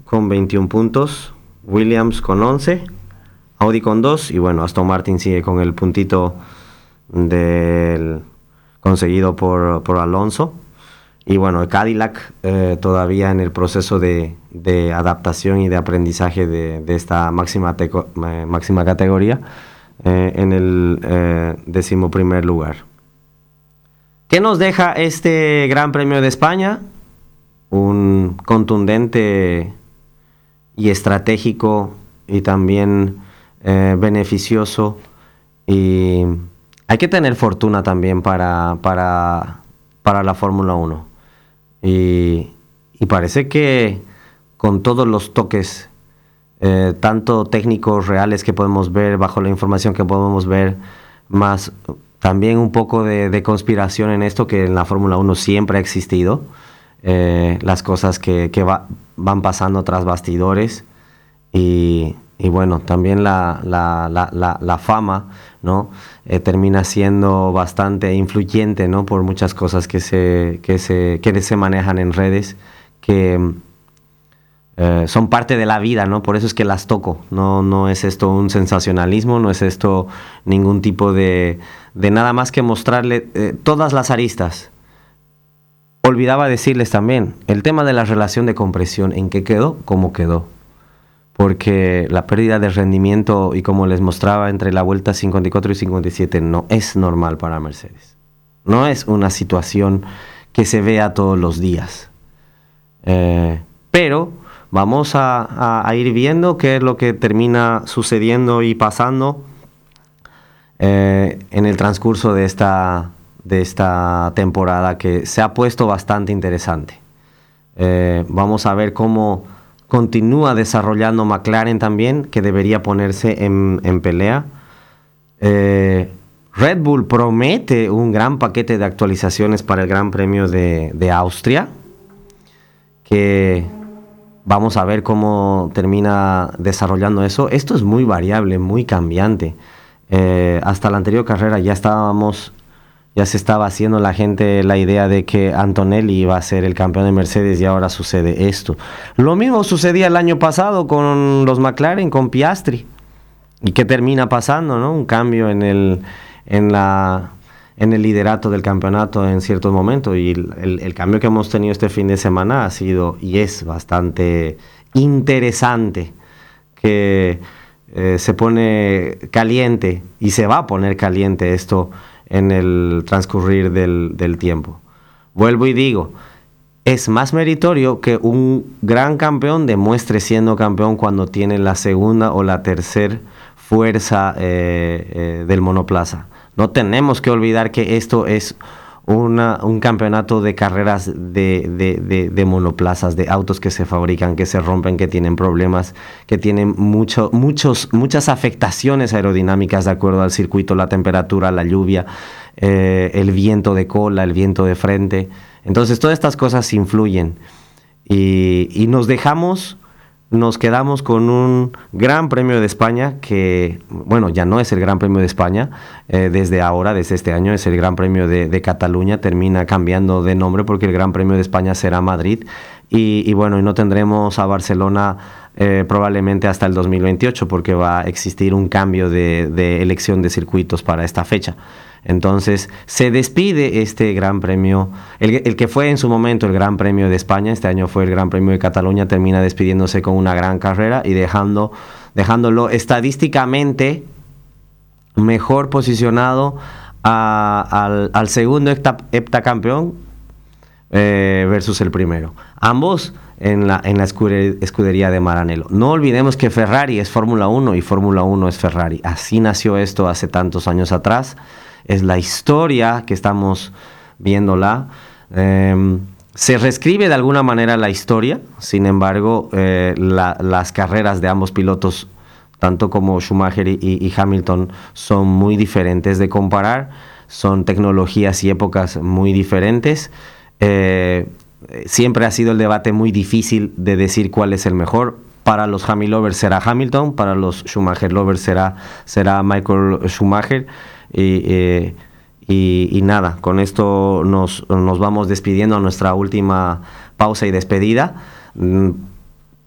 con 21 puntos, Williams con 11, Audi con 2 y bueno, Aston Martin sigue con el puntito conseguido por Alonso. Y bueno, el Cadillac todavía en el proceso de adaptación y de aprendizaje de esta máxima categoría en el 11º lugar. ¿Qué nos deja este Gran Premio de España? Un contundente y estratégico y también beneficioso, y hay que tener fortuna también para la Fórmula 1 y parece que con todos los toques tanto técnicos reales que podemos ver bajo la información que podemos ver, más también un poco de conspiración en esto que en la Fórmula 1 siempre ha existido, las cosas que van pasando tras bastidores y bueno, también la fama, ¿no? Termina siendo bastante influyente, ¿no? Por muchas cosas que se manejan en redes, que son parte de la vida, ¿no? Por eso es que las toco. No es esto un sensacionalismo, no es esto ningún tipo de nada más que mostrarle todas las aristas. Olvidaba decirles también, el tema de la relación de compresión, ¿en qué quedó? ¿Cómo quedó? Porque la pérdida de rendimiento, y como les mostraba entre la vuelta 54 y 57, no es normal para Mercedes. No es una situación que se vea todos los días. Pero vamos a ir viendo qué es lo que termina sucediendo y pasando en el transcurso de esta temporada, que se ha puesto bastante interesante. Vamos a ver cómo continúa desarrollando McLaren también, que debería ponerse en pelea. Red Bull promete un gran paquete de actualizaciones para el Gran Premio de Austria, que vamos a ver cómo termina desarrollando eso. Esto es muy variable, muy cambiante. Hasta la anterior carrera ya se estaba haciendo la gente la idea de que Antonelli iba a ser el campeón de Mercedes, y ahora sucede esto. Lo mismo sucedía el año pasado con los McLaren, con Piastri. ¿Y qué termina pasando, no? Un cambio en el liderato del campeonato en ciertos momentos, y el cambio que hemos tenido este fin de semana ha sido y es bastante interesante, que se pone caliente y se va a poner caliente esto en el transcurrir del tiempo. Vuelvo y digo, es más meritorio que un gran campeón demuestre siendo campeón cuando tiene la segunda o la tercera fuerza del monoplaza. No tenemos que olvidar que esto es un campeonato de carreras de monoplazas, de autos que se fabrican, que se rompen, que tienen problemas, que tienen muchas afectaciones aerodinámicas de acuerdo al circuito, la temperatura, la lluvia, el viento de cola, el viento de frente. Entonces todas estas cosas influyen, y nos quedamos con un Gran Premio de España que, bueno, ya no es el Gran Premio de España, desde este año es el Gran Premio de Cataluña. Termina cambiando de nombre porque el Gran Premio de España será Madrid, y bueno, y no tendremos a Barcelona probablemente hasta el 2028, porque va a existir un cambio de elección de circuitos para esta fecha. Entonces se despide este Gran Premio, el que fue en su momento el Gran Premio de España. Este año fue el Gran Premio de Cataluña. Termina despidiéndose con una gran carrera y dejándolo estadísticamente mejor posicionado al segundo heptacampeón versus el primero, ambos en la escudería de Maranello. No olvidemos que Ferrari es Fórmula 1 y Fórmula 1 es Ferrari. Así nació esto hace tantos años atrás. Es la historia que estamos viéndola. Se reescribe de alguna manera la historia. Sin embargo, las carreras de ambos pilotos, tanto como Schumacher y Hamilton, son muy diferentes de comparar. Son tecnologías y épocas muy diferentes. Siempre ha sido el debate muy difícil de decir cuál es el mejor. Para los Hamilton lovers será Hamilton, para los Schumacher lovers será Michael Schumacher. Y nada, con esto nos vamos despidiendo a nuestra última pausa y despedida.